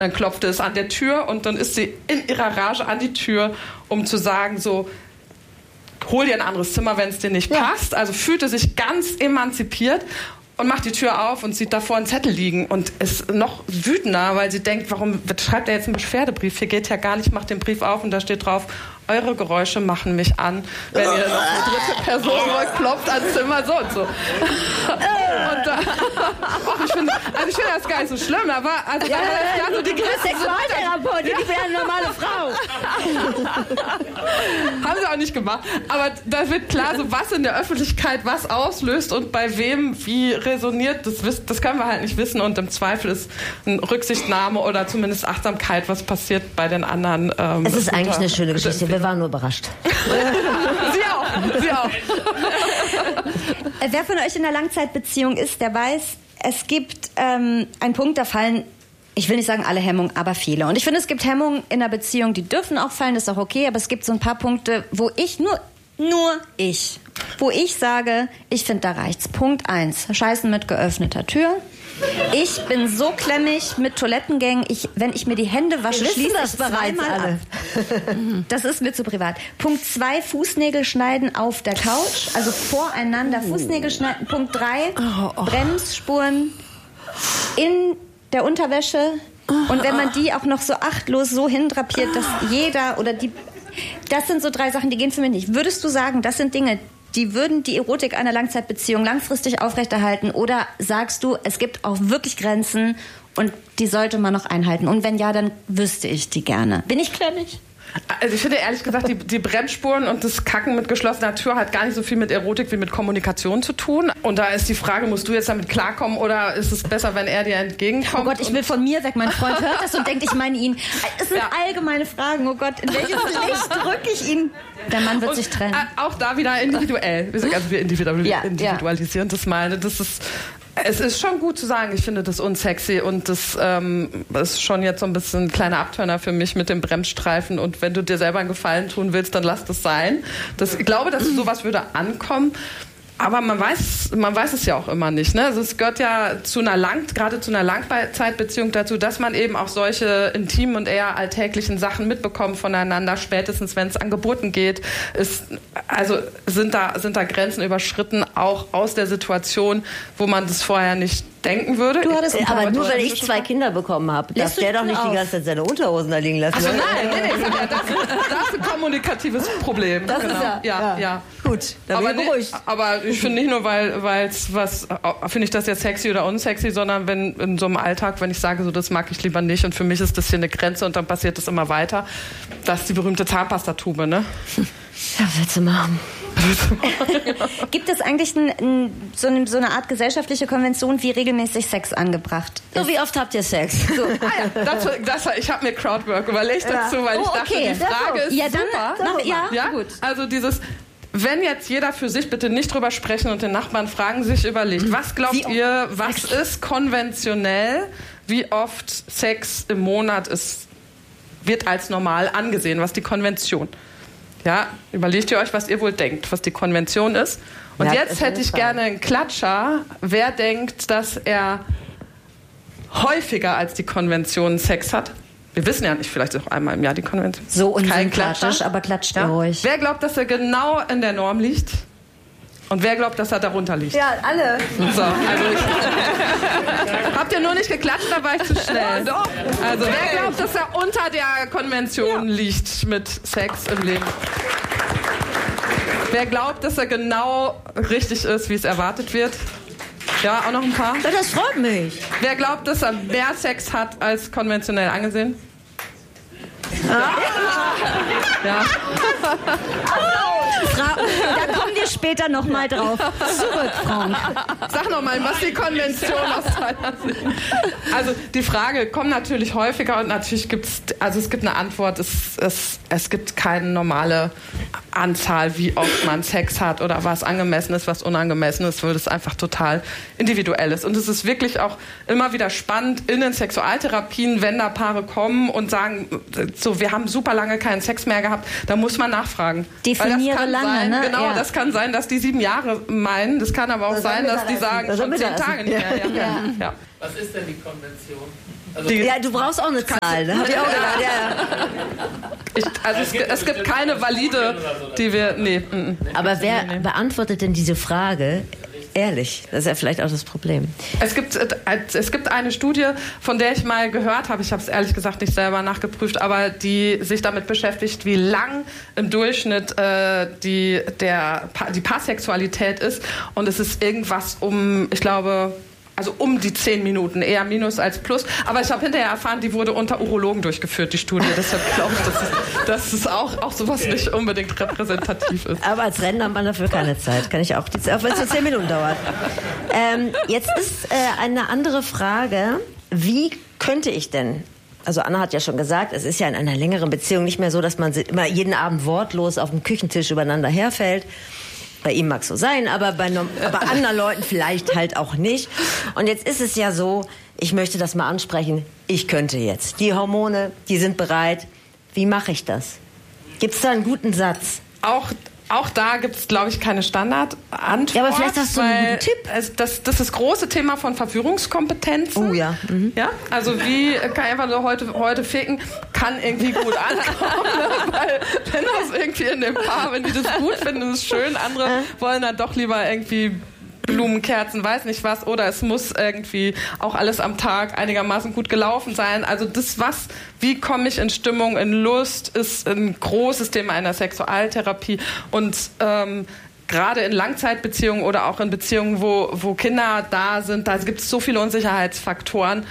Dann klopfte es an der Tür und dann ist sie in ihrer Rage an die Tür, um zu sagen, so, hol dir ein anderes Zimmer, wenn es dir nicht passt. Also fühlte sich ganz emanzipiert und macht die Tür auf und sieht davor einen Zettel liegen und ist noch wütender, weil sie denkt, warum schreibt er jetzt einen Beschwerdebrief? Hier geht ja gar nicht, macht den Brief auf und da steht drauf, eure Geräusche machen mich an, wenn ihr noch eine dritte Person klopft ans Zimmer, so und so. Und ich finde das gar nicht so schlimm, aber also du bist Sexualtherapeutin, ich bin eine normale Frau. Haben sie auch nicht gemacht. Aber da wird klar, so was in der Öffentlichkeit was auslöst und bei wem wie resoniert, das können wir halt nicht wissen. Und im Zweifel ist eine Rücksichtnahme oder zumindest Achtsamkeit, was passiert bei den anderen. Es ist eigentlich eine schöne Geschichte. Wir waren nur überrascht. Sie auch. Wer von euch in einer Langzeitbeziehung ist, der weiß, es gibt einen Punkt, da fallen, ich will nicht sagen alle Hemmungen, aber viele. Und ich finde, es gibt Hemmungen in einer Beziehung, die dürfen auch fallen, das ist auch okay, aber es gibt so ein paar Punkte, wo ich wo ich sage, ich finde, da reicht's. Punkt 1, Scheißen mit geöffneter Tür. Ich bin so klemmig mit Toilettengängen. Wenn ich mir die Hände wasche, schließe ich zweimal ab. Das ist mir zu privat. Punkt 2, Fußnägel schneiden auf der Couch. Also voreinander Fußnägel schneiden. Punkt 3, Bremsspuren in der Unterwäsche. Und wenn man die auch noch so achtlos so hindrapiert, dass jeder oder die... Das sind so 3 Sachen, die gehen für mich nicht. Würdest du sagen, das sind Dinge, die würden die Erotik einer Langzeitbeziehung langfristig aufrechterhalten? Oder sagst du, es gibt auch wirklich Grenzen und die sollte man noch einhalten? Und wenn ja, dann wüsste ich die gerne. Bin ich klemmig? Also ich finde ehrlich gesagt, die Bremsspuren und das Kacken mit geschlossener Tür hat gar nicht so viel mit Erotik wie mit Kommunikation zu tun. Und da ist die Frage, musst du jetzt damit klarkommen oder ist es besser, wenn er dir entgegenkommt? Oh Gott, ich will von mir weg. Mein Freund hört das und denkt, ich meine ihn. Es sind allgemeine Fragen. Oh Gott, in welches Licht drücke ich ihn? Der Mann wird sich trennen. Auch da wieder individuell. Also wir individualisieren das mal. Es ist schon gut zu sagen, ich finde das unsexy und das ist schon jetzt so ein bisschen ein kleiner Abturner für mich mit dem Bremsstreifen und wenn du dir selber einen Gefallen tun willst, dann lass das sein. Ich glaube, dass sowas würde ankommen. Aber man weiß es ja auch immer nicht. Ne? Also es gehört ja gerade zu einer Langzeitbeziehung dazu, dass man eben auch solche intimen und eher alltäglichen Sachen mitbekommt voneinander, spätestens wenn es an Geburten geht. Sind da Grenzen überschritten, auch aus der Situation, wo man das vorher nicht denken würde. Aber nur weil ich 2 Kinder bekommen habe, darf der doch nicht die ganze Zeit seine Unterhosen da liegen lassen. Also nein, das ist ein kommunikatives Problem. Das ist ja. Gut, dann bin ich beruhigt. Aber ich finde nicht nur, finde ich das jetzt sexy oder unsexy, sondern wenn in so einem Alltag, wenn ich sage, so das mag ich lieber nicht und für mich ist das hier eine Grenze und dann passiert das immer weiter, das ist die berühmte Zahnpastatube, ne? Ja, willst du machen? Gibt es eigentlich so eine Art gesellschaftliche Konvention, wie regelmäßig Sex angebracht ist? So, wie oft habt ihr Sex? So. Ich habe mir Crowdwork überlegt dazu, weil ich dachte, die Frage ist super. Gut. Also wenn jetzt jeder für sich bitte nicht drüber sprechen und den Nachbarn fragen, sich überlegt, was glaubt ihr, was ist konventionell, wie oft Sex im Monat wird als normal angesehen, was die Konvention. Ja, überlegt ihr euch, was ihr wohl denkt, was die Konvention ist. Und jetzt hätte ich gerne einen Klatscher. Wer denkt, dass er häufiger als die Konvention Sex hat? Wir wissen ja nicht, vielleicht auch einmal im Jahr die Konvention. So unsympathisch, aber klatscht ruhig. Wer glaubt, dass er genau in der Norm liegt? Und wer glaubt, dass er darunter liegt? Ja, alle. So, habt ihr nur nicht geklatscht, da war ich zu schnell. Doch. Also wer glaubt, dass er unter der Konvention liegt mit Sex im Leben? Wer glaubt, dass er genau richtig ist, wie es erwartet wird? Ja, auch noch ein paar. Das freut mich. Wer glaubt, dass er mehr Sex hat als konventionell angesehen? Ja. Da kommen wir später nochmal drauf. Zurück, Frank. Sag nochmal, was die Konvention aus deiner Sicht. Also die Frage kommt natürlich häufiger und natürlich es gibt eine Antwort. Es gibt keine normale Anzahl, wie oft man Sex hat oder was angemessen ist, was unangemessen ist, weil das einfach total individuell ist. Und es ist wirklich auch immer wieder spannend in den Sexualtherapien, wenn da Paare kommen und sagen, so, wir haben super lange keinen Sex mehr gehabt, da muss man nachfragen. Definiert lange, ne? Genau, das kann sein, dass die 7 Jahre meinen. Das kann aber auch sein, dass die sagen, schon 10 Tage nicht mehr. Ja. Was ist denn die Konvention? Also du brauchst auch eine Zahl. Ne? Es gibt keine valide, die wir... Nee. Aber wer beantwortet denn diese Frage? Ehrlich, das ist ja vielleicht auch das Problem. Es gibt eine Studie, von der ich mal gehört habe, ich habe es ehrlich gesagt nicht selber nachgeprüft, aber die sich damit beschäftigt, wie lang im Durchschnitt die Paarsexualität ist. Und es ist irgendwas um die 10 Minuten, eher Minus als Plus. Aber ich habe hinterher erfahren, die wurde unter Urologen durchgeführt, die Studie. Deshalb glaube ich, dass es auch sowas nicht unbedingt repräsentativ ist. Aber als Rennen hat man dafür keine Zeit. Kann ich auch wenn es nur 10 Minuten dauert. Jetzt ist eine andere Frage. Wie könnte ich denn... Also Anna hat ja schon gesagt, es ist ja in einer längeren Beziehung nicht mehr so, dass man immer jeden Abend wortlos auf dem Küchentisch übereinander herfällt. Bei ihm mag es so sein, aber bei anderen Leuten vielleicht halt auch nicht. Und jetzt ist es ja so, ich möchte das mal ansprechen, ich könnte jetzt. Die Hormone, die sind bereit. Wie mache ich das? Gibt es da einen guten Satz? Auch da gibt es, glaube ich, keine Standardantwort. Ja, aber vielleicht hast du einen guten Tipp. Das ist das große Thema von Verführungskompetenzen. Oh ja. Mhm. Ja. Also wie kann ich einfach nur heute ficken, kann irgendwie gut ankommen. Ne? Weil wenn das irgendwie in dem Paar, wenn die das gut finden, ist es schön. Andere wollen dann doch lieber irgendwie Blumen, Kerzen, weiß nicht was, oder es muss irgendwie auch alles am Tag einigermaßen gut gelaufen sein. Also wie komme ich in Stimmung, in Lust, ist ein großes Thema einer Sexualtherapie. Und gerade in Langzeitbeziehungen oder auch in Beziehungen, wo Kinder da sind, da gibt es so viele Unsicherheitsfaktoren.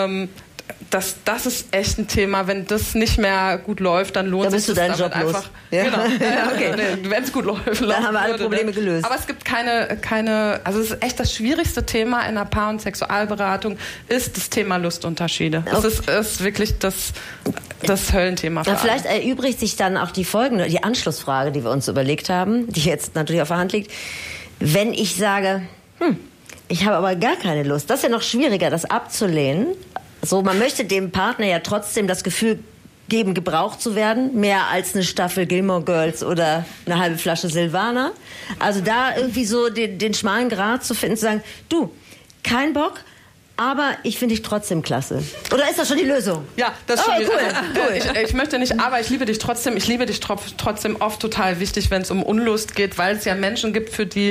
Das ist echt ein Thema. Wenn das nicht mehr gut läuft, dann lohnt sich das damit einfach. Ja? Genau. Okay. Wenn es gut läuft, dann haben wir alle Probleme gelöst. Aber es gibt keine. Also es ist echt das schwierigste Thema in der Paar- und Sexualberatung ist das Thema Lustunterschiede. Okay. Es ist wirklich das Höllenthema. Ja, vielleicht erübrigt sich dann auch die Anschlussfrage, die wir uns überlegt haben, die jetzt natürlich auf der Hand liegt. Wenn ich sage, ich habe aber gar keine Lust, das ist ja noch schwieriger, das abzulehnen. So, man möchte dem Partner ja trotzdem das Gefühl geben, gebraucht zu werden, mehr als eine Staffel Gilmore Girls oder eine halbe Flasche Silvaner. Also da irgendwie so den schmalen Grat zu finden, zu sagen, du, kein Bock, aber ich finde dich trotzdem klasse. Oder ist das schon die Lösung? Ja, das ist schon cool. Ich möchte nicht, aber ich liebe dich trotzdem. Ich liebe dich trotzdem oft total wichtig, wenn es um Unlust geht, weil es ja Menschen gibt, für die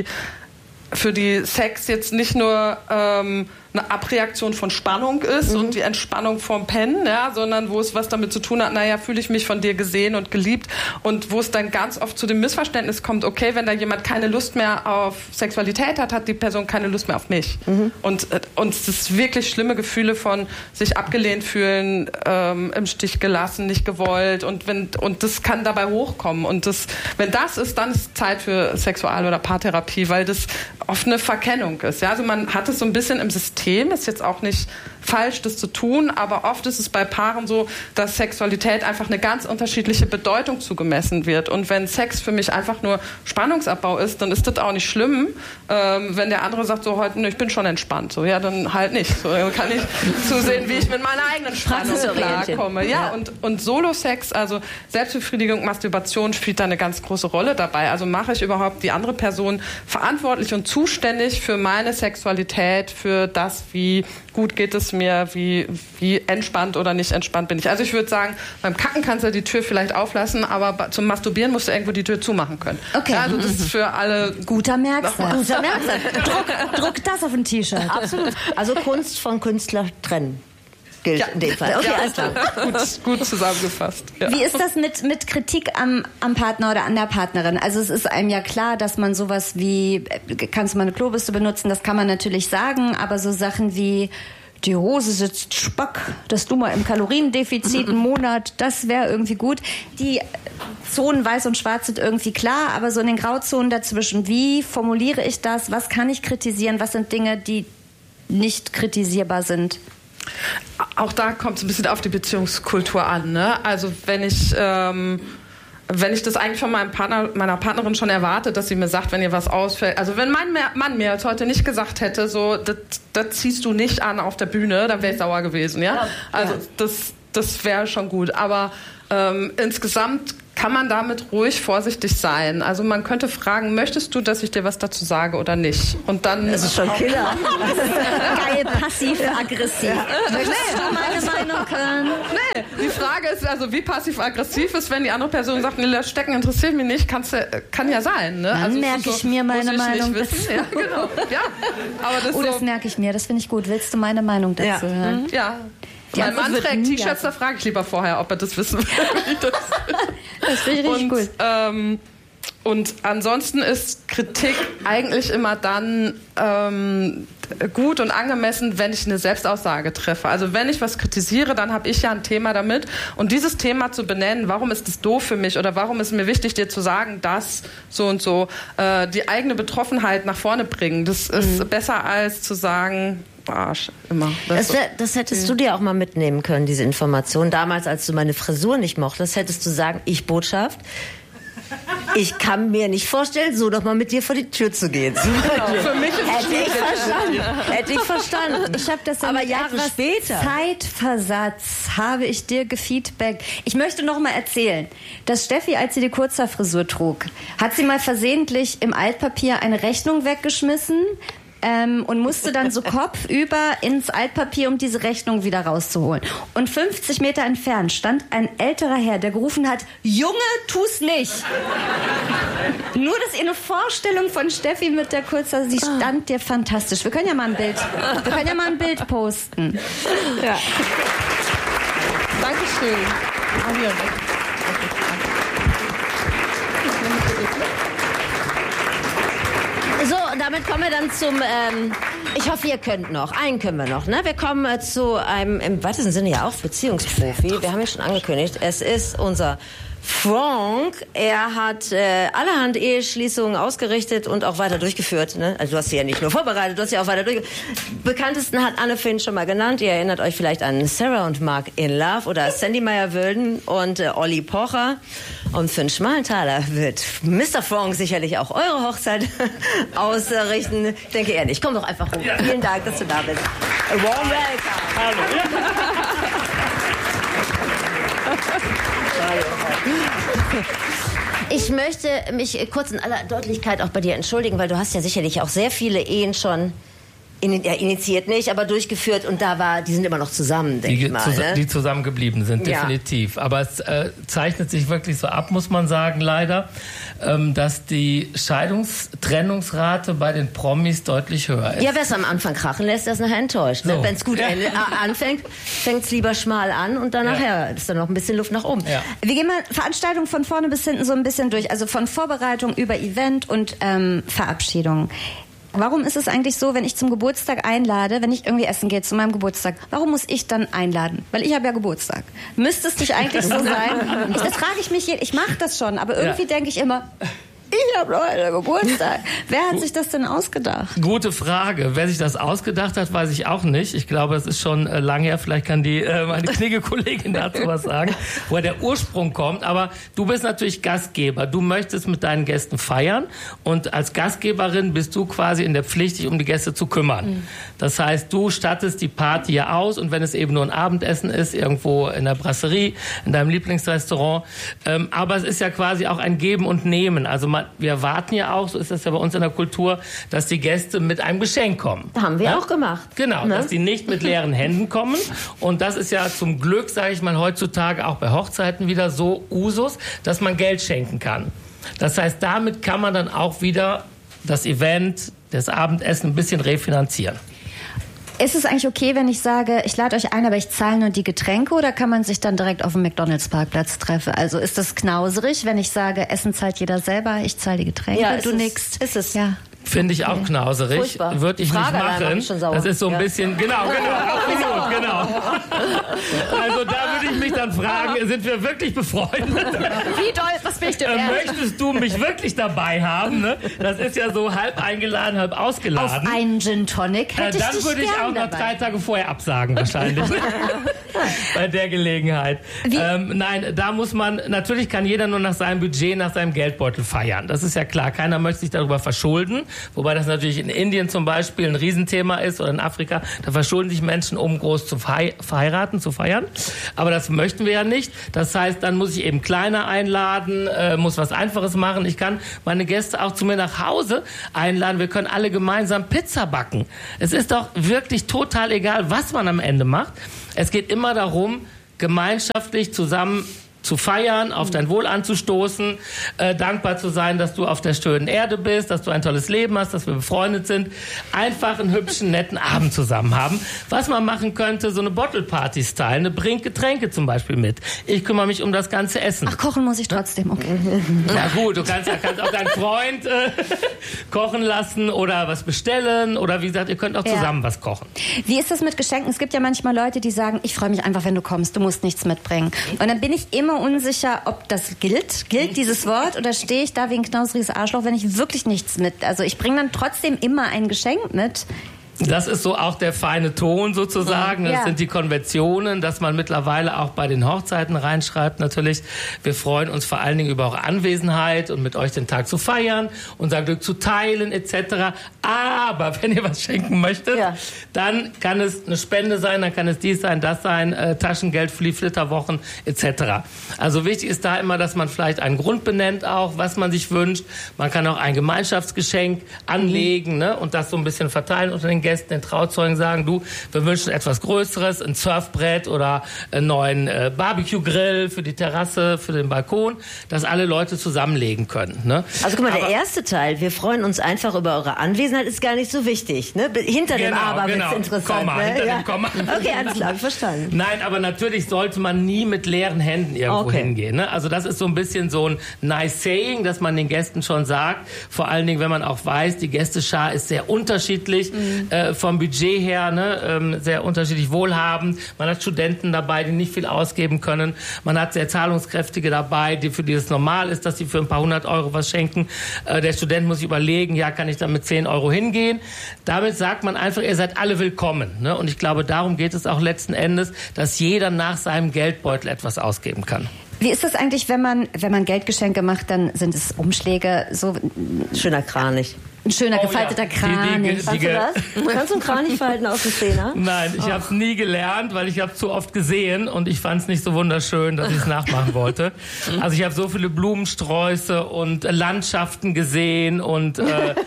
Sex jetzt nicht nur eine Abreaktion von Spannung ist und die Entspannung vom Pennen, ja, sondern wo es was damit zu tun hat, fühle ich mich von dir gesehen und geliebt, und wo es dann ganz oft zu dem Missverständnis kommt, okay, wenn da jemand keine Lust mehr auf Sexualität hat die Person keine Lust mehr auf mich. Und es ist wirklich schlimme Gefühle von sich abgelehnt fühlen, im Stich gelassen, nicht gewollt, und das kann dabei hochkommen, und wenn das ist, dann ist Zeit für Sexual- oder Paartherapie, weil das oft eine Verkennung ist. Ja? Also man hat es so ein bisschen im System, ist jetzt auch nicht falsch, das zu tun, aber oft ist es bei Paaren so, dass Sexualität einfach eine ganz unterschiedliche Bedeutung zugemessen wird. Und wenn Sex für mich einfach nur Spannungsabbau ist, dann ist das auch nicht schlimm. Wenn der andere sagt, so heute, ich bin schon entspannt, so, ja, dann halt nicht. So, dann kann ich zusehen, wie ich mit meiner eigenen Spannung klarkomme. Ja, und Solo-Sex, also Selbstbefriedigung, Masturbation spielt da eine ganz große Rolle dabei. Also mache ich überhaupt die andere Person verantwortlich und zuständig für meine Sexualität, für das, wie gut geht es mir, wie entspannt oder nicht entspannt bin ich. Also ich würde sagen, beim Kacken kannst du die Tür vielleicht auflassen, aber zum Masturbieren musst du irgendwo die Tür zumachen können. Okay. Ja, also das ist für alle... Guter Merksatz. Druck das auf ein T-Shirt. Absolut. Also Kunst von Künstler trennen. Gilt in dem Fall. Okay, alles klar. Gut zusammengefasst. Ja. Wie ist das mit Kritik am Partner oder an der Partnerin? Also es ist einem ja klar, dass man sowas wie, kannst du mal eine Klobürste benutzen, das kann man natürlich sagen, aber so Sachen wie, die Hose sitzt Spack, dass du mal im Kaloriendefizit einen Monat, das wäre irgendwie gut. Die Zonen weiß und schwarz sind irgendwie klar, aber so in den Grauzonen dazwischen, wie formuliere ich das? Was kann ich kritisieren? Was sind Dinge, die nicht kritisierbar sind? Auch da kommt es ein bisschen auf die Beziehungskultur an. Ne? Also wenn ich das eigentlich von meinem Partner, meiner Partnerin schon erwarte, dass sie mir sagt, wenn ihr was ausfällt. Also wenn mein Mann mir jetzt heute nicht gesagt hätte, so, das ziehst du nicht an auf der Bühne, dann wäre ich sauer gewesen. Ja? Also das wäre schon gut. Aber insgesamt kann man damit ruhig vorsichtig sein. Also man könnte fragen, möchtest du, dass ich dir was dazu sage oder nicht? Und dann... Das ist schon Killer. Geil, passiv-aggressiv. Möchtest du meine Meinung hören? Nee, die Frage ist also, wie passiv-aggressiv ist, wenn die andere Person sagt, nee, das Stecken interessiert mich nicht, kann ja sein. Ne? Dann also merke ich mir meine Meinung dazu. Ja, genau. Ja, aber das das merke ich mir, das finde ich gut. Willst du meine Meinung dazu hören? Ja. Mein Mann trägt T-Shirts, da frage ich lieber vorher, ob er das wissen will. Das finde ich richtig gut. Und ansonsten ist Kritik eigentlich immer dann gut und angemessen, wenn ich eine Selbstaussage treffe. Also wenn ich was kritisiere, dann habe ich ja ein Thema damit. Und dieses Thema zu benennen, warum ist das doof für mich oder warum ist mir wichtig, dir zu sagen, dass so und so, die eigene Betroffenheit nach vorne bringen, das ist besser als zu sagen... Arsch, immer. Das hättest du dir auch mal mitnehmen können, diese Information. Damals, als du meine Frisur nicht mochtest, hättest du sagen, Botschaft, ich kann mir nicht vorstellen, so doch mal mit dir vor die Tür zu gehen. Genau. Für mich ist Hätte ich verstanden. Ich habe das aber Jahre später. Zeitversatz habe ich dir gefeedbackt. Ich möchte noch mal erzählen, dass Steffi, als sie die Kurzhaarfrisur trug, hat sie mal versehentlich im Altpapier eine Rechnung weggeschmissen. Und musste dann so kopfüber ins Altpapier, um diese Rechnung wieder rauszuholen. Und 50 Meter entfernt stand ein älterer Herr, der gerufen hat, Junge, tu's nicht. Nur, dass ihr eine Vorstellung von Steffi mit der Kurzhaar, sie stand dir fantastisch. Wir können ja mal ein Bild posten. Ja. Dankeschön. So, und damit kommen wir dann zum, ich hoffe, ihr könnt noch. Einen können wir noch, ne? Wir kommen zu einem, im weitesten Sinne ja auch Beziehungsprofi. Wir haben ja schon angekündigt, es ist unser Frank. Er hat allerhand Eheschließungen ausgerichtet und auch weiter durchgeführt. Ne? Also du hast sie ja nicht nur vorbereitet, du hast sie auch weiter durchgeführt. Bekanntesten hat Anne Finn schon mal genannt. Ihr erinnert euch vielleicht an Sarah und Mark in Love oder Sandy Meyer-Wölden und Olli Pocher. Und für einen schmalen Taler wird Mr. Frank sicherlich auch eure Hochzeit ausrichten. Ich denke eher nicht. Komm doch einfach hoch. Ja. Vielen Dank, dass du da bist. A warm welcome. Hallo. Ich möchte mich kurz in aller Deutlichkeit auch bei dir entschuldigen, weil du hast ja sicherlich auch sehr viele Ehen schon initiiert nicht, aber durchgeführt und die sind immer noch zusammen, denke ich mal. Ne? Die zusammengeblieben sind, definitiv. Ja. Aber es zeichnet sich wirklich so ab, muss man sagen, leider, dass die Trennungsrate bei den Promis deutlich höher ist. Ja, wer es am Anfang krachen lässt, der ist nachher enttäuscht. So. Ne? Wenn es gut anfängt, fängt es lieber schmal an und dann nachher ist dann noch ein bisschen Luft nach oben. Ja. Wir gehen mal Veranstaltungen von vorne bis hinten so ein bisschen durch, also von Vorbereitung über Event und Verabschiedung. Warum ist es eigentlich so, wenn ich zum Geburtstag einlade, wenn ich irgendwie essen gehe zu meinem Geburtstag, warum muss ich dann einladen? Weil ich habe ja Geburtstag. Müsste es nicht eigentlich so sein? Das frage ich mich, ich mache das schon, aber irgendwie denke ich immer, ich habe heute Geburtstag. Wer hat sich das denn ausgedacht? Gute Frage. Wer sich das ausgedacht hat, weiß ich auch nicht. Ich glaube, es ist schon lange her. Vielleicht kann meine Knigge-Kollegin dazu was sagen, woher der Ursprung kommt. Aber du bist natürlich Gastgeber. Du möchtest mit deinen Gästen feiern. Und als Gastgeberin bist du quasi in der Pflicht, dich um die Gäste zu kümmern. Mhm. Das heißt, du stattest die Party ja aus. Und wenn es eben nur ein Abendessen ist, irgendwo in der Brasserie, in deinem Lieblingsrestaurant. Aber es ist ja quasi auch ein Geben und Nehmen. Also wir erwarten ja auch, so ist das ja bei uns in der Kultur, dass die Gäste mit einem Geschenk kommen. Haben wir auch gemacht. Genau, dass die nicht mit leeren Händen kommen. Und das ist ja zum Glück, sage ich mal, heutzutage auch bei Hochzeiten wieder so Usus, dass man Geld schenken kann. Das heißt, damit kann man dann auch wieder das Event, das Abendessen ein bisschen refinanzieren. Ist es eigentlich okay, wenn ich sage, ich lade euch ein, aber ich zahle nur die Getränke, oder kann man sich dann direkt auf dem McDonalds-Parkplatz treffen? Also ist das knauserig, wenn ich sage, Essen zahlt jeder selber, ich zahle die Getränke, du nix? Ist es. Ja. Finde ich auch knauserig. Würde ich nicht machen. Das ist so ein bisschen, genau, absolut, genau. Also da würde ich mich dann fragen, sind wir wirklich befreundet? Wie doll, was will ich denn möchtest du mich wirklich dabei haben? Ne? Das ist ja so halb eingeladen, halb ausgeladen. Auf einen Gin Tonic hätte ich dann würde ich auch noch 3 Tage vorher absagen wahrscheinlich. Bei der Gelegenheit. Nein, da muss man, natürlich kann jeder nur nach seinem Budget, nach seinem Geldbeutel feiern. Das ist ja klar. Keiner möchte sich darüber verschulden. Wobei das natürlich in Indien zum Beispiel ein Riesenthema ist oder in Afrika. Da verschulden sich Menschen, um groß zu heiraten, zu feiern. Aber das möchten wir ja nicht. Das heißt, dann muss ich eben kleiner einladen, muss was Einfaches machen. Ich kann meine Gäste auch zu mir nach Hause einladen. Wir können alle gemeinsam Pizza backen. Es ist doch wirklich total egal, was man am Ende macht. Es geht immer darum, gemeinschaftlich zusammen zu feiern, auf dein Wohl anzustoßen, dankbar zu sein, dass du auf der schönen Erde bist, dass du ein tolles Leben hast, dass wir befreundet sind. Einfach einen hübschen, netten Abend zusammen haben. Was man machen könnte, so eine Bottle-Party-Style, bringt Getränke zum Beispiel mit. Ich kümmere mich um das ganze Essen. Ach, kochen muss ich trotzdem, okay. Ja gut, du kannst auch deinen Freund kochen lassen oder was bestellen oder wie gesagt, ihr könnt auch zusammen was kochen. Wie ist das mit Geschenken? Es gibt ja manchmal Leute, die sagen, ich freue mich einfach, wenn du kommst, du musst nichts mitbringen. Und dann bin ich immer unsicher, ob das gilt. Gilt dieses Wort oder stehe ich da wie ein knausriges Arschloch, wenn ich wirklich nichts mit? Also ich bringe dann trotzdem immer ein Geschenk mit. Das ist so auch der feine Ton sozusagen. Das sind die Konventionen, dass man mittlerweile auch bei den Hochzeiten reinschreibt. Natürlich, wir freuen uns vor allen Dingen über eure Anwesenheit und mit euch den Tag zu feiern, unser Glück zu teilen etc. Aber wenn ihr was schenken möchtet, dann kann es eine Spende sein, dann kann es dies sein, das sein, Taschengeld für die Flitterwochen etc. Also wichtig ist da immer, dass man vielleicht einen Grund benennt auch, was man sich wünscht. Man kann auch ein Gemeinschaftsgeschenk anlegen und das so ein bisschen verteilen unter den Gästen, den Trauzeugen sagen, du, wir wünschen etwas Größeres, ein Surfbrett oder einen neuen Barbecue-Grill für die Terrasse, für den Balkon, dass alle Leute zusammenlegen können. Ne? Also guck mal, der erste Teil, wir freuen uns einfach über eure Anwesenheit, ist gar nicht so wichtig. Ne? Hinter dem Aber wird es interessant. Komma, ne? hinter dem Komma. Okay, alles klar, verstanden. Nein, aber natürlich sollte man nie mit leeren Händen irgendwo hingehen. Ne? Also das ist so ein bisschen so ein nice saying, dass man den Gästen schon sagt, vor allen Dingen, wenn man auch weiß, die Gästeschar ist sehr unterschiedlich, vom Budget her sehr unterschiedlich wohlhabend. Man hat Studenten dabei, die nicht viel ausgeben können. Man hat sehr Zahlungskräftige dabei, für die es normal ist, dass sie für ein paar 100 Euro was schenken. Der Student muss sich überlegen, kann ich da mit 10 Euro hingehen? Damit sagt man einfach, ihr seid alle willkommen. Ne? Und ich glaube, darum geht es auch letzten Endes, dass jeder nach seinem Geldbeutel etwas ausgeben kann. Wie ist das eigentlich, wenn man Geldgeschenke macht, dann sind es Umschläge, so schöner Kranich. Ein schöner gefalteter Kranich. Kannst du das? Kannst du einen Kranich falten aus dem Zehner? Nein, ich habe es nie gelernt, weil ich habe es zu oft gesehen und ich fand es nicht so wunderschön, dass ich es nachmachen wollte. Also ich habe so viele Blumensträuße und Landschaften gesehen und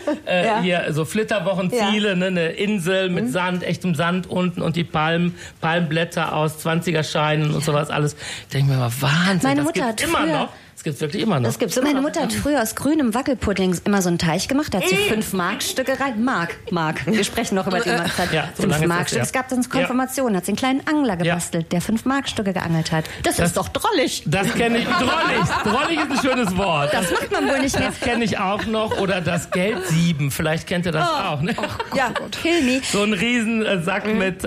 hier so Flitterwochenziele, eine Insel mit Sand, echtem Sand unten und die Palmblätter aus 20er-Scheinen und sowas alles. Ich denke mir mal, Wahnsinn, meine das Mutter gibt's immer noch. Das gibt's wirklich immer noch. Meine Mutter hat früher aus grünem Wackelpudding immer so einen Teich gemacht. Da hat sie 5 Markstücke rein. Mark. Wir sprechen noch über die Marktzeit. Ja, so 5 Markstücke. Es gab dann Konfirmation. Hat sie einen kleinen Angler gebastelt, der 5 Markstücke geangelt hat. Das ist doch drollig. Das kenne ich. Drollig ist ein schönes Wort. Das macht man wohl nicht mehr. Das kenne ich auch noch. Oder das Geldsieben. Vielleicht kennt ihr das auch. Ne? Kill me. So ein riesen Sack mit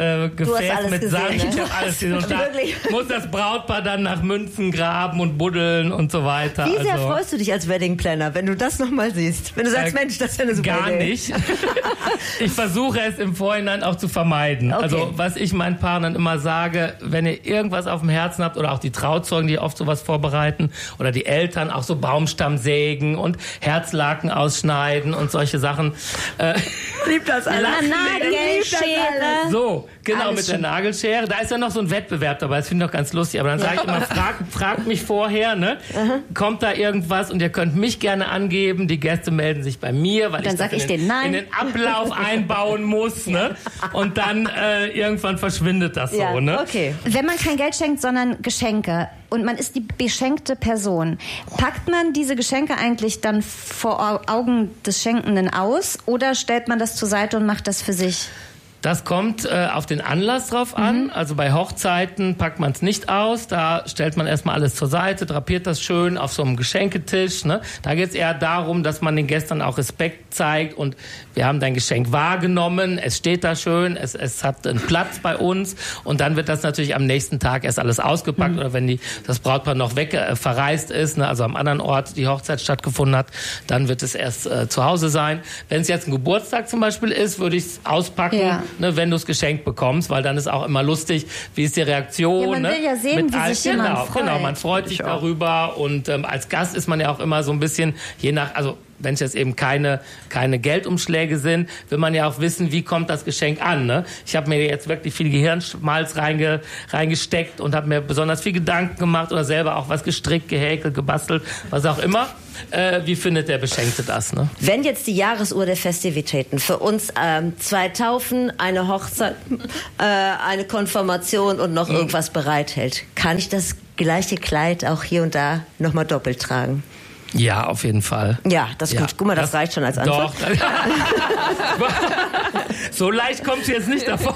Gefäß mit Sand. Gesehen, ne? Ich habe alles gesehen. Und da muss das Brautpaar dann nach Münzen graben und buddeln und so weiter. Wie sehr freust du dich als Wedding Planner, wenn du das nochmal siehst? Wenn du sagst, Mensch, das ist ja eine super Idee. Gar nicht. Ich versuche es im Vorhinein auch zu vermeiden. Okay. Also was ich meinen Partnern immer sage, wenn ihr irgendwas auf dem Herzen habt oder auch die Trauzeugen, die oft sowas vorbereiten oder die Eltern auch so Baumstamm sägen und Herzlaken ausschneiden und solche Sachen. Liebt das alle. Nagelschere. So, genau, alles mit der Nagelschere. Da ist ja noch so ein Wettbewerb dabei, das finde ich doch ganz lustig. Aber dann sage ich immer, fragt mich vorher, ne? Kommt da irgendwas und ihr könnt mich gerne angeben. Die Gäste melden sich bei mir, weil dann ich das in den Ablauf einbauen muss. Ne? Und dann irgendwann verschwindet das so. Ne? Okay. Wenn man kein Geld schenkt, sondern Geschenke und man ist die beschenkte Person, packt man diese Geschenke eigentlich dann vor Augen des Schenkenden aus oder stellt man das zur Seite und macht das für sich? Das kommt auf den Anlass drauf an. Also bei Hochzeiten packt man es nicht aus. Da stellt man erstmal alles zur Seite, drapiert das schön auf so einem Geschenketisch. Ne? Da geht es eher darum, dass man den Gästen auch Respekt zeigt. Und wir haben dein Geschenk wahrgenommen. Es steht da schön. Es hat einen Platz bei uns. Und dann wird das natürlich am nächsten Tag erst alles ausgepackt. Oder wenn das Brautpaar noch verreist ist, ne? Also am anderen Ort die Hochzeit stattgefunden hat, dann wird es erst zu Hause sein. Wenn es jetzt ein Geburtstag zum Beispiel ist, würde ich es auspacken. Ja. Ne, wenn du es geschenkt bekommst, weil dann ist auch immer lustig, wie ist die Reaktion. Ja, man will ja sehen, wie sich jemand freut. Genau, man freut sich darüber und als Gast ist man ja auch immer so ein bisschen, je nach, also wenn es jetzt eben keine Geldumschläge sind, will man ja auch wissen, wie kommt das Geschenk an. Ne? Ich habe mir jetzt wirklich viel Gehirnschmalz reingesteckt und habe mir besonders viel Gedanken gemacht oder selber auch was gestrickt, gehäkelt, gebastelt, was auch immer. Wie findet der Beschenkte das? Ne? Wenn jetzt die Jahresuhr der Festivitäten für uns 2 Taufen, eine Hochzeit, eine Konfirmation und noch irgendwas bereithält, kann ich das gleiche Kleid auch hier und da nochmal doppelt tragen? Ja, auf jeden Fall. Ja, das ist gut. Guck mal, das reicht schon als Antwort. Doch. So leicht kommt sie jetzt nicht davon.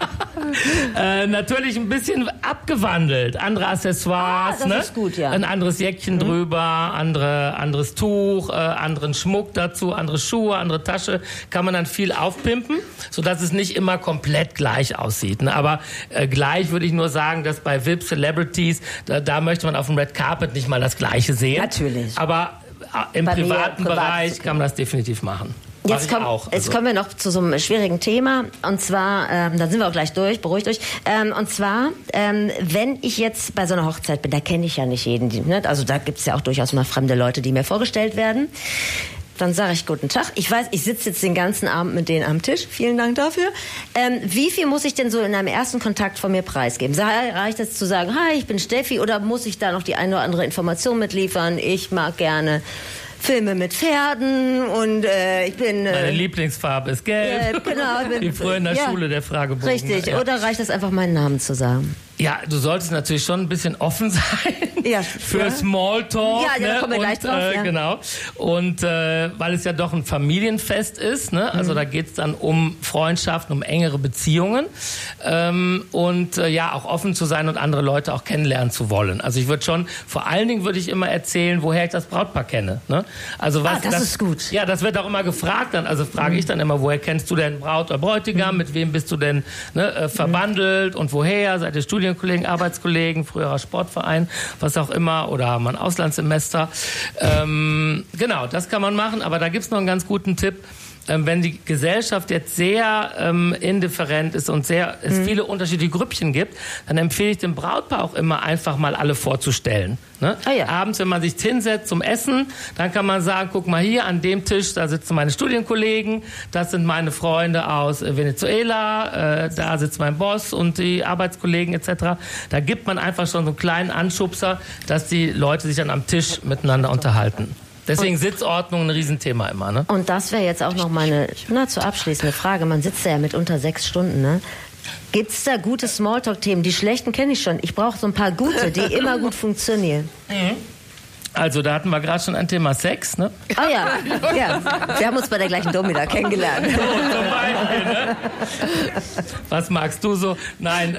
Natürlich ein bisschen abgewandelt. Andere Accessoires, das ist gut, ja. Ein anderes Jäckchen drüber, anderes Tuch, anderen Schmuck dazu, andere Schuhe, andere Tasche. Kann man dann viel aufpimpen, sodass es nicht immer komplett gleich aussieht. Ne? Aber gleich würde ich nur sagen, dass bei VIP Celebrities, da möchte man auf dem Red Carpet nicht mal das Gleiche sehen. Natürlich. Aber im privaten Bereich kann man das definitiv machen. Jetzt kommen wir noch zu so einem schwierigen Thema. Und zwar, dann sind wir auch gleich durch, beruhigt euch. Und zwar, wenn ich jetzt bei so einer Hochzeit bin, da kenne ich ja nicht jeden. Ne? Also da gibt es ja auch durchaus mal fremde Leute, die mir vorgestellt werden. Dann sage ich guten Tag. Ich weiß, ich sitze jetzt den ganzen Abend mit denen am Tisch. Vielen Dank dafür. Wie viel muss ich denn so in einem ersten Kontakt von mir preisgeben? Reicht es zu sagen, hi, ich bin Steffi, oder muss ich da noch die eine oder andere Information mitliefern? Ich mag gerne Filme mit Pferden und ich bin... Meine Lieblingsfarbe ist gelb. Genau. Wie früher in der Schule der Fragebogen. Richtig. Ja. Oder reicht es einfach, meinen Namen zu sagen? Ja, du solltest natürlich schon ein bisschen offen sein für Smalltalk. Ja, da kommen wir gleich drauf. Ja. Genau. Und weil es ja doch ein Familienfest ist, ne? Also da geht's dann um Freundschaften, um engere Beziehungen und auch offen zu sein und andere Leute auch kennenlernen zu wollen. Also ich würde schon, vor allen Dingen würde ich immer erzählen, woher ich das Brautpaar kenne. Ne? Also das ist gut. Ja, das wird auch immer gefragt dann. Also frage ich dann immer, woher kennst du denn Braut oder Bräutigam? Mit wem bist du denn verbandelt und woher? Seid ihr Studienkollegen, Arbeitskollegen, früherer Sportverein, was auch immer, oder mal ein Auslandssemester. Genau, das kann man machen, aber da gibt's noch einen ganz guten Tipp. Wenn die Gesellschaft jetzt sehr indifferent ist und es viele unterschiedliche Grüppchen gibt, dann empfehle ich dem Brautpaar auch immer, einfach mal alle vorzustellen. Ne? Abends, wenn man sich hinsetzt zum Essen, dann kann man sagen, guck mal hier an dem Tisch, da sitzen meine Studienkollegen, das sind meine Freunde aus Venezuela, da sitzt mein Boss und die Arbeitskollegen etc. Da gibt man einfach schon so einen kleinen Anschubser, dass die Leute sich dann am Tisch miteinander unterhalten. Deswegen Sitzordnung ein Riesenthema immer. Ne? Und das wäre jetzt auch noch meine zu abschließende Frage. Man sitzt ja mit unter 6 Stunden, ne? Gibt es da gute Smalltalk-Themen? Die schlechten kenne ich schon. Ich brauche so ein paar gute, die immer gut funktionieren. Also da hatten wir gerade schon ein Thema Sex, ne? Oh ja. Wir haben uns bei der gleichen Domina kennengelernt. So, zum Beispiel, ne? Was magst du so? Nein,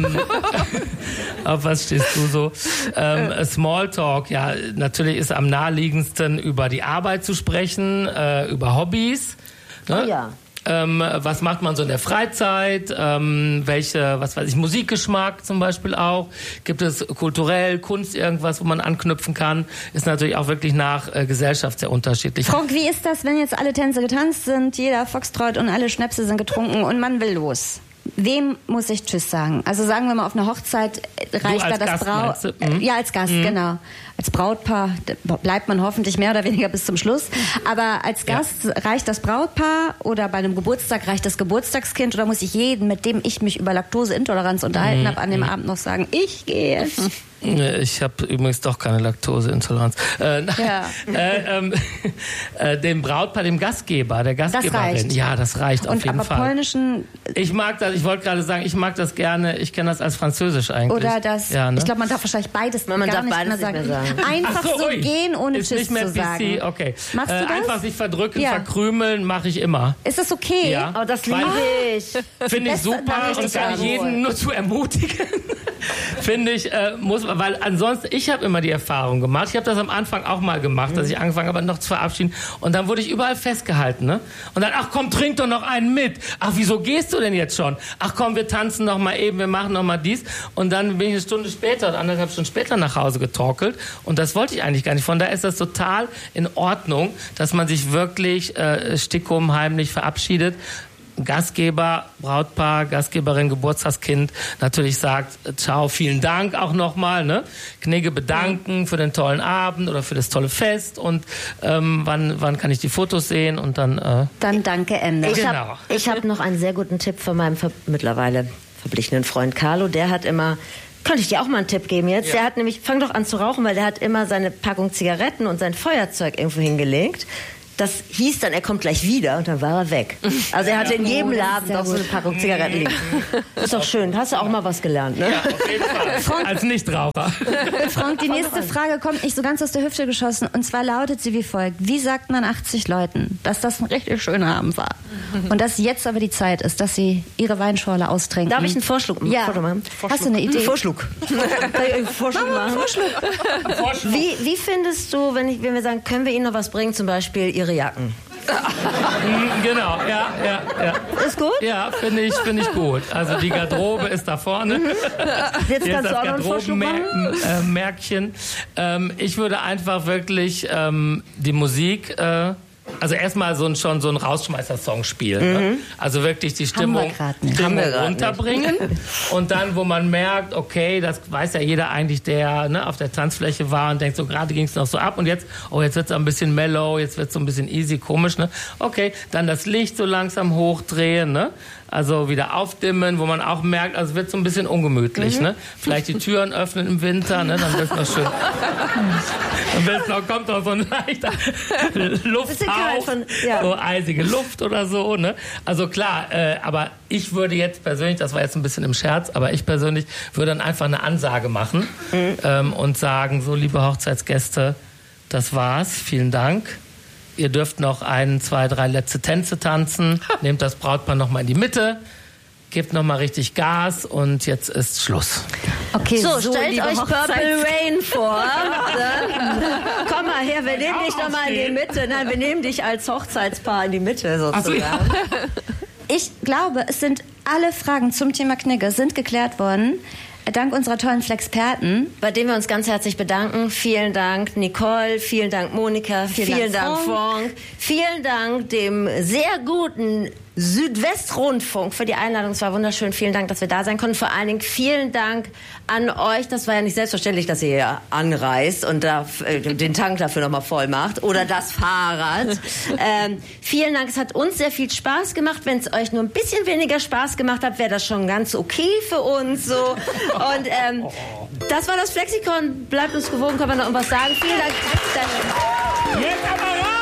auf was stehst du so? Smalltalk, ja, natürlich ist am naheliegendsten, über die Arbeit zu sprechen, über Hobbys. Ne? Oh ja. Was macht man so in der Freizeit? Musikgeschmack zum Beispiel auch. Gibt es kulturell, Kunst, irgendwas, wo man anknüpfen kann? Ist natürlich auch wirklich nach Gesellschaft sehr unterschiedlich. Frank, wie ist das, wenn jetzt alle Tänze getanzt sind, jeder Foxtrot und alle Schnäpse sind getrunken und man will los? Wem muss ich Tschüss sagen? Also sagen wir mal, auf einer Hochzeit reicht da das Brautpaar. Ja, als Gast, genau. Als Brautpaar bleibt man hoffentlich mehr oder weniger bis zum Schluss. Aber als Gast reicht das Brautpaar, oder bei einem Geburtstag reicht das Geburtstagskind, oder muss ich jeden, mit dem ich mich über Laktoseintoleranz unterhalten habe, an dem Abend noch sagen, ich gehe jetzt? Ich habe übrigens doch keine Laktoseintoleranz. Dem Brautpaar, dem Gastgeber, der Gastgeberin. Das reicht. Ja, das reicht auf jeden Fall. Polnischen... Ich mag das, ich wollte gerade sagen, ich mag das gerne, ich kenne das als Französisch eigentlich. Oder das, ja, ne? Ich glaube, man darf wahrscheinlich beides gar nicht mehr sagen. Einfach so gehen, ohne ist Tschüss nicht mehr zu sagen. PC, okay. Machst du das? Einfach sich verdrücken, verkrümeln, mache ich immer. Ist das okay? Ja. Oh, das liebe ich. Finde ich super und kann ich jeden nur zu ermutigen. Finde ich, weil ansonsten, ich habe immer die Erfahrung gemacht, ich habe das am Anfang auch mal gemacht, dass ich angefangen habe, noch zu verabschieden, und dann wurde ich überall festgehalten, ne? Und dann, ach komm, trink doch noch einen mit. Ach, wieso gehst du denn jetzt schon? Ach komm, wir tanzen noch mal eben, wir machen noch mal dies. Und dann bin ich eine Stunde später oder 1,5 Stunden später nach Hause getorkelt, und das wollte ich eigentlich gar nicht. Von daher ist das total in Ordnung, dass man sich wirklich stickum heimlich verabschiedet. Gastgeber, Brautpaar, Gastgeberin, Geburtstagskind natürlich sagt, ciao, vielen Dank auch nochmal, ne? Knigge bedanken für den tollen Abend oder für das tolle Fest und wann kann ich die Fotos sehen und dann danke, Ende. Ich hab noch einen sehr guten Tipp von meinem mittlerweile verblichenen Freund Carlo, der hat immer... Könnte ich dir auch mal einen Tipp geben jetzt? Ja. Der hat nämlich, fang doch an zu rauchen, weil der hat immer seine Packung Zigaretten und sein Feuerzeug irgendwo hingelegt. Das hieß dann, er kommt gleich wieder und dann war er weg. Also er hatte in jedem Laden doch so eine Packung Zigaretten liegen. Ist doch schön. Hast du auch mal was gelernt, ne? Ja, auf jeden Fall. Frank, als Nichtraucher. Frank, die nächste Frage kommt nicht so ganz aus der Hüfte geschossen. Und zwar lautet sie wie folgt. Wie sagt man 80 Leuten, dass das ein richtig schöner Abend war? Und dass jetzt aber die Zeit ist, dass sie ihre Weinschorle austrinken. Darf ich einen Vorschlag machen? Hast du eine Idee? Vorschlag. Vorschlag machen. Wie findest du, wenn wir sagen, können wir Ihnen noch was bringen, zum Beispiel Ihre Jacken? Genau, ja. Ist gut? Ja, finde ich gut. Also die Garderobe ist da vorne. Jetzt hier kannst ist du das auch noch einen Märkchen. Ich würde einfach wirklich die Musik... Also erstmal so ein Rausschmeißer-Song spielen. Ne? Also wirklich die Stimmung runterbringen. Und dann, wo man merkt, okay, das weiß ja jeder eigentlich, der auf der Tanzfläche war und denkt, so gerade ging es noch so ab und jetzt wird es ein bisschen mellow, jetzt wird es so ein bisschen easy, komisch. Ne? Okay, dann das Licht so langsam hochdrehen, ne? Also wieder aufdimmen, wo man auch merkt, also es wird so ein bisschen ungemütlich. Ne? Vielleicht die Türen öffnen im Winter, ne? Dann wird es noch schön. Kommt noch so ein leichter Lufthauch, so eisige Luft oder so. Ne? Also klar, aber ich würde jetzt persönlich, das war jetzt ein bisschen im Scherz, aber ich persönlich würde dann einfach eine Ansage machen und sagen, so liebe Hochzeitsgäste, das war's, vielen Dank. Ihr dürft noch 1, 2, 3 letzte Tänze tanzen. Nehmt das Brautpaar noch mal in die Mitte. Gebt noch mal richtig Gas und jetzt ist Schluss. Okay, so stellt euch Purple Rain vor. Komm mal her, wir nehmen dich noch mal in die Mitte. Nein, wir nehmen dich als Hochzeitspaar in die Mitte sozusagen. Ja. Ich glaube, es sind alle Fragen zum Thema Knigge sind geklärt worden. Dank unserer tollen Flexperten, bei denen wir uns ganz herzlich bedanken. Vielen Dank Nicole, vielen Dank Monika, vielen Dank Frank, vielen Dank dem sehr guten Südwestrundfunk für die Einladung. Es war wunderschön. Vielen Dank, dass wir da sein konnten. Vor allen Dingen vielen Dank an euch. Das war ja nicht selbstverständlich, dass ihr hier anreist und da, den Tank dafür nochmal voll macht. Oder das Fahrrad. Vielen Dank. Es hat uns sehr viel Spaß gemacht. Wenn es euch nur ein bisschen weniger Spaß gemacht hat, wäre das schon ganz okay für uns. So. Und das war das Flexikon. Bleibt uns gewogen. Können wir noch irgendwas sagen? Vielen Dank. Jetzt aber raus!